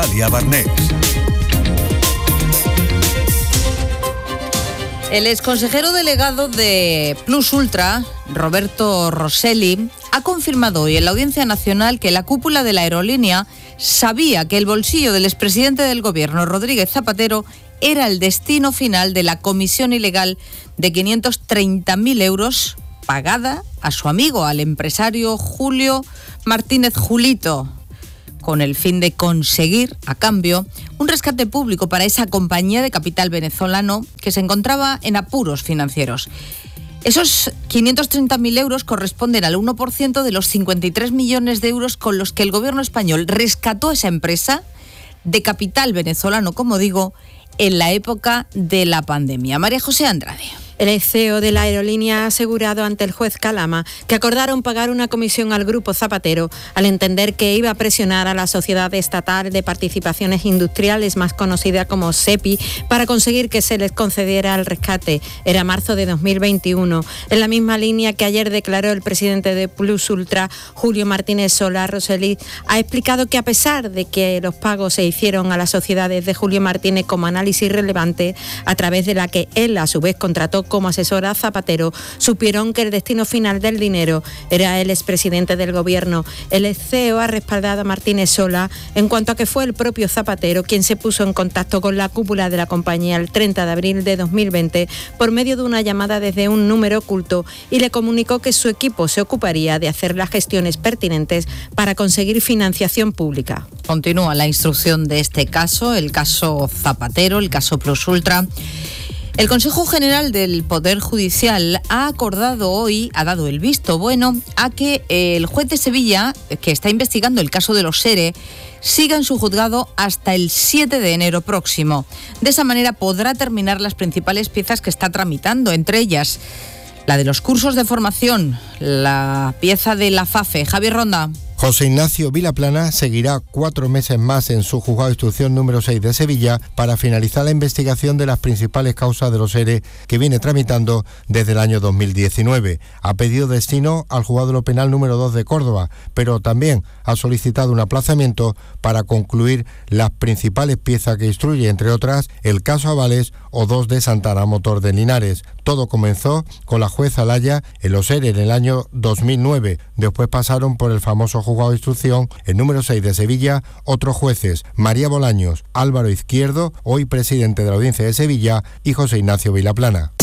Alia Barnés. El exconsejero delegado de Plus Ultra, Roberto Rosselli, ha confirmado hoy en la Audiencia Nacional que la cúpula de la aerolínea sabía que el bolsillo del expresidente del gobierno, Rodríguez Zapatero, era el destino final de la comisión ilegal de 530.000 euros pagada a su amigo, al empresario Julio Martínez Julito, con el fin de conseguir, a cambio, un rescate público para esa compañía de capital venezolano que se encontraba en apuros financieros. Esos 530.000 euros corresponden al 1% de los 53 millones de euros con los que el gobierno español rescató a esa empresa de capital venezolano, como digo, en la época de la pandemia. María José Andrade. El CEO de la aerolínea ha asegurado ante el juez Calama que acordaron pagar una comisión al Grupo Zapatero al entender que iba a presionar a la Sociedad Estatal de Participaciones Industriales, más conocida como SEPI, para conseguir que se les concediera el rescate. Era marzo de 2021. En la misma línea que ayer declaró el presidente de Plus Ultra, Julio Martínez Sola, Rosselli ha explicado que a pesar de que los pagos se hicieron a las sociedades de Julio Martínez como análisis relevante, a través de la que él a su vez contrató como asesora a Zapatero, supieron que el destino final del dinero era el expresidente del gobierno. El CEO ha respaldado a Martínez Sola en cuanto a que fue el propio Zapatero quien se puso en contacto con la cúpula de la compañía el 30 de abril de 2020 por medio de una llamada desde un número oculto y le comunicó que su equipo se ocuparía de hacer las gestiones pertinentes para conseguir financiación pública. Continúa la instrucción de este caso, el caso Zapatero, el caso Plus Ultra. El Consejo General del Poder Judicial ha acordado hoy, ha dado el visto bueno a que el juez de Sevilla, que está investigando el caso de los ERE, siga en su juzgado hasta el 7 de enero próximo. De esa manera podrá terminar las principales piezas que está tramitando, entre ellas la de los cursos de formación, la pieza de la FAFE. Javier Ronda. José Ignacio Vilaplana seguirá 4 meses más en su juzgado de instrucción número 6 de Sevilla para finalizar la investigación de las principales causas de los ERE que viene tramitando desde el año 2019. Ha pedido destino al juzgado de lo penal número 2 de Córdoba, pero también ha solicitado un aplazamiento para concluir las principales piezas que instruye, entre otras, el caso Avales o 2 de Santana Motor de Linares. Todo comenzó con la jueza Laya en los ERE en el año 2009. Después pasaron por el famoso juzgado de instrucción, el número 6 de Sevilla, otros jueces, María Bolaños, Álvaro Izquierdo, hoy presidente de la Audiencia de Sevilla, y José Ignacio Vilaplana.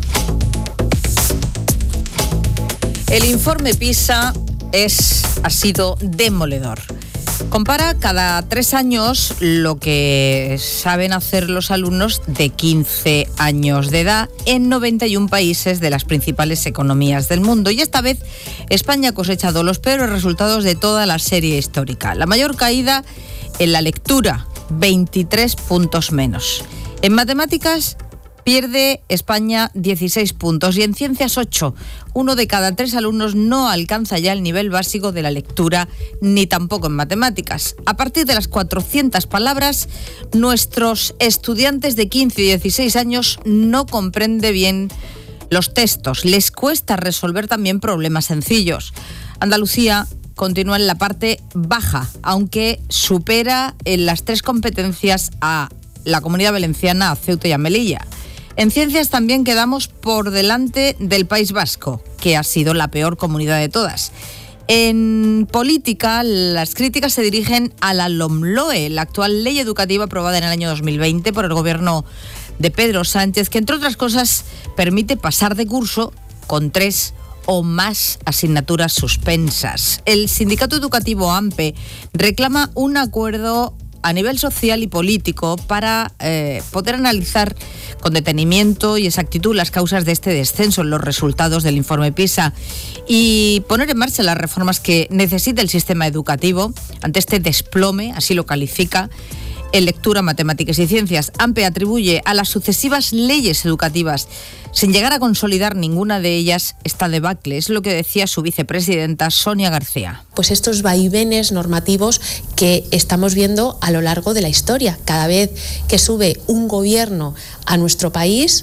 El informe PISA ha sido demoledor. Compara cada 3 años lo que saben hacer los alumnos de 15 años de edad en 91 países de las principales economías del mundo. Y esta vez España ha cosechado los peores resultados de toda la serie histórica. La mayor caída en la lectura, 23 puntos menos. En matemáticas pierde España 16 puntos y en ciencias 8. 1 de cada 3 alumnos no alcanza ya el nivel básico de la lectura, ni tampoco en matemáticas. A partir de las 400 palabras, nuestros estudiantes de 15 y 16 años no comprenden bien los textos. Les cuesta resolver también problemas sencillos. Andalucía continúa en la parte baja, aunque supera en las 3 competencias a la Comunidad Valenciana, a Ceuta y a Melilla. En ciencias también quedamos por delante del País Vasco, que ha sido la peor comunidad de todas. En política, las críticas se dirigen a la LOMLOE, la actual ley educativa aprobada en el año 2020 por el gobierno de Pedro Sánchez, que entre otras cosas permite pasar de curso con 3 o más asignaturas suspensas. El sindicato educativo AMPE reclama un acuerdo a nivel social y político para poder analizar con detenimiento y exactitud las causas de este descenso en los resultados del informe PISA y poner en marcha las reformas que necesita el sistema educativo ante este desplome, así lo califica, en lectura, matemáticas y ciencias. AMPE atribuye a las sucesivas leyes educativas, sin llegar a consolidar ninguna de ellas, esta debacle. Es lo que decía su vicepresidenta Sonia García. Pues estos vaivenes normativos que estamos viendo a lo largo de la historia. Cada vez que sube un gobierno a nuestro país,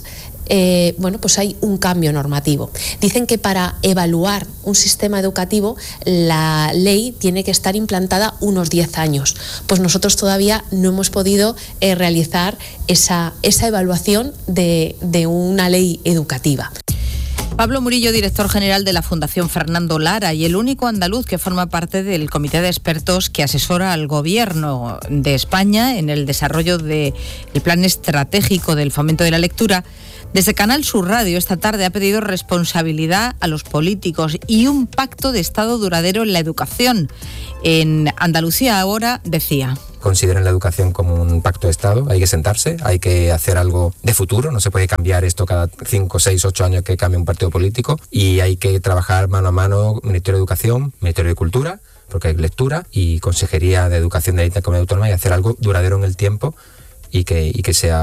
pues hay un cambio normativo. Dicen que para evaluar un sistema educativo la ley tiene que estar implantada unos 10 años. Pues nosotros todavía no hemos podido realizar esa evaluación de una ley educativa. Pablo Murillo, director general de la Fundación Fernando Lara y el único andaluz que forma parte del comité de expertos que asesora al Gobierno de España en el desarrollo del plan estratégico del fomento de la lectura, desde Canal Sur Radio esta tarde ha pedido responsabilidad a los políticos y un pacto de Estado duradero en la educación. En Andalucía ahora decía: consideren la educación como un pacto de Estado, hay que sentarse, hay que hacer algo de futuro, no se puede cambiar esto cada 5, 6, 8 años que cambie un partido político, y hay que trabajar mano a mano Ministerio de Educación, Ministerio de Cultura, porque hay lectura, y Consejería de Educación de la Comunidad Autónoma, y hacer algo duradero en el tiempo y que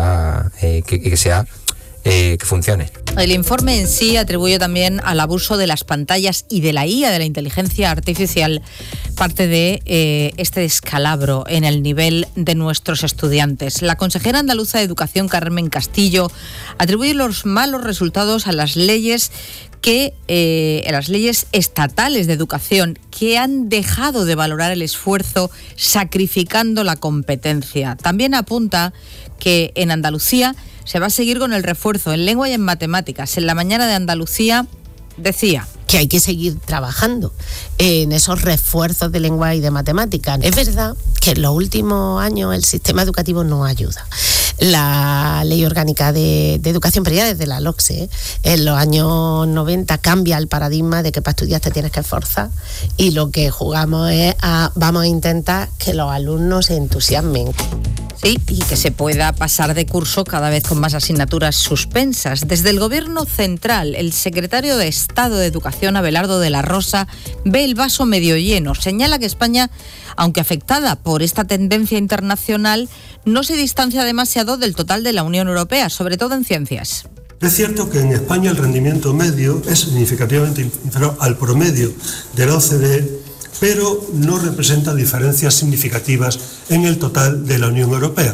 funcione. El informe en sí atribuye también al abuso de las pantallas y de la IA, de la inteligencia artificial, parte de este descalabro en el nivel de nuestros estudiantes. La consejera andaluza de Educación, Carmen Castillo, atribuye los malos resultados a las leyes estatales de educación, que han dejado de valorar el esfuerzo sacrificando la competencia. También apunta que en Andalucía se va a seguir con el refuerzo en lengua y en matemáticas. En la mañana de Andalucía decía que hay que seguir trabajando en esos refuerzos de lengua y de matemáticas. Es verdad que en los últimos años el sistema educativo no ayuda. La Ley Orgánica de Educación, pero ya desde la LOCSE, en los años 90 cambia el paradigma de que para estudiar te tienes que esforzar, y lo que jugamos es vamos a intentar que los alumnos se entusiasmen. Sí, y que se pueda pasar de curso cada vez con más asignaturas suspensas. Desde el Gobierno central, el secretario de Estado de Educación, Abelardo de la Rosa, ve el vaso medio lleno. Señala que España, aunque afectada por esta tendencia internacional, no se distancia demasiado del total de la Unión Europea, sobre todo en ciencias. Es cierto que en España el rendimiento medio es significativamente inferior al promedio de la OCDE, pero no representa diferencias significativas en el total de la Unión Europea.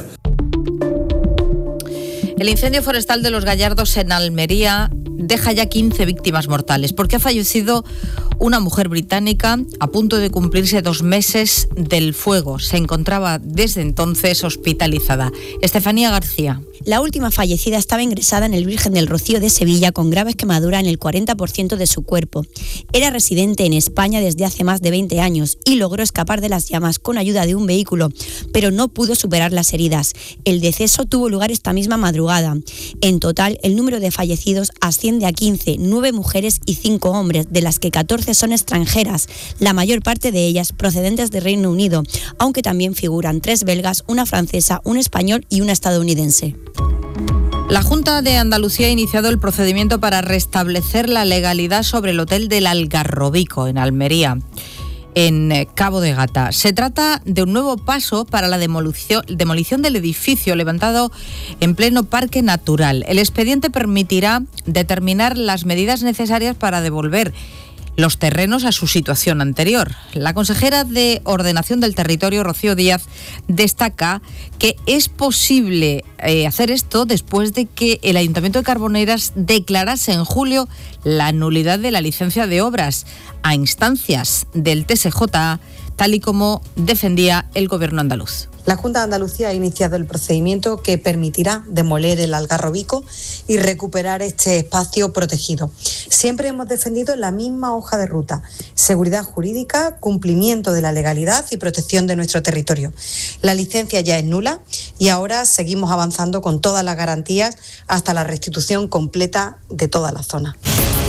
El incendio forestal de Los Gallardos en Almería deja ya 15 víctimas mortales, porque ha fallecido una mujer británica a punto de cumplirse 2 meses del fuego. Se encontraba desde entonces hospitalizada. Estefanía García. La última fallecida estaba ingresada en el Virgen del Rocío de Sevilla con graves quemaduras en el 40% de su cuerpo. Era residente en España desde hace más de 20 años y logró escapar de las llamas con ayuda de un vehículo, pero no pudo superar las heridas. El deceso tuvo lugar esta misma madrugada. En total, el número de fallecidos asciende a 15, 9 mujeres y 5 hombres, de las que 14 son extranjeras, la mayor parte de ellas procedentes del Reino Unido, aunque también figuran 3 belgas, una francesa, un español y una estadounidense. La Junta de Andalucía ha iniciado el procedimiento para restablecer la legalidad sobre el hotel del Algarrobico, en Almería, en Cabo de Gata. Se trata de un nuevo paso para la demolición del edificio levantado en pleno parque natural. El expediente permitirá determinar las medidas necesarias para devolver los terrenos a su situación anterior. La consejera de Ordenación del Territorio, Rocío Díaz, destaca que es posible hacer esto después de que el Ayuntamiento de Carboneras declarase en julio la nulidad de la licencia de obras a instancias del TSJ, tal y como defendía el Gobierno andaluz. La Junta de Andalucía ha iniciado el procedimiento que permitirá demoler el Algarrobico y recuperar este espacio protegido. Siempre hemos defendido la misma hoja de ruta: seguridad jurídica, cumplimiento de la legalidad y protección de nuestro territorio. La licencia ya es nula y ahora seguimos avanzando con todas las garantías hasta la restitución completa de toda la zona.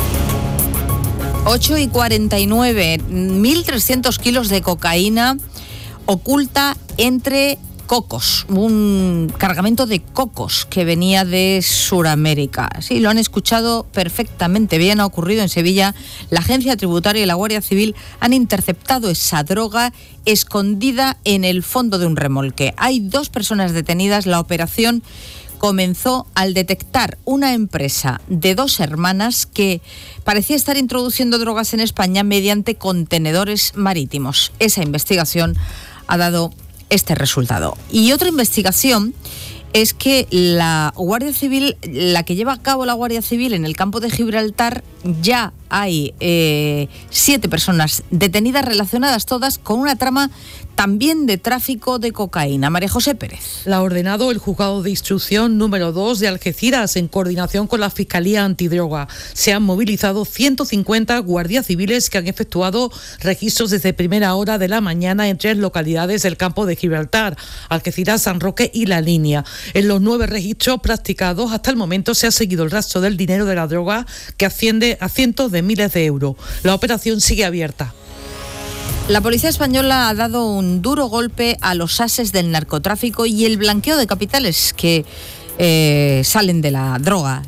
8:49, 1.300 kilos de cocaína oculta entre cocos, un cargamento de cocos que venía de Sudamérica. Sí, lo han escuchado perfectamente bien, ha ocurrido en Sevilla. La Agencia Tributaria y la Guardia Civil han interceptado esa droga escondida en el fondo de un remolque. Hay 2 personas detenidas. La operación comenzó al detectar una empresa de 2 hermanas que parecía estar introduciendo drogas en España mediante contenedores marítimos. Esa investigación ha dado este resultado. Y otra investigación es que la Guardia Civil, la que lleva a cabo la Guardia Civil en el campo de Gibraltar, ya hay 7 personas detenidas relacionadas todas con una trama también de tráfico de cocaína. María José Pérez. La ha ordenado el Juzgado de Instrucción número 2 de Algeciras en coordinación con la Fiscalía Antidroga. Se han movilizado 150 guardias civiles que han efectuado registros desde primera hora de la mañana en 3 localidades del campo de Gibraltar, Algeciras, San Roque y La Línea. En los 9 registros practicados hasta el momento se ha seguido el rastro del dinero de la droga, que asciende a cientos de miles de euros. La operación sigue abierta. La policía española ha dado un duro golpe a los ases del narcotráfico y el blanqueo de capitales que salen de la droga.